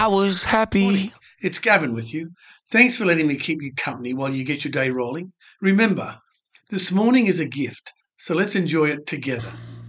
I was happy. Morning. It's Gavin with you. Thanks for letting me keep you company while you get your day rolling. Remember, this morning is a gift, so let's enjoy it together.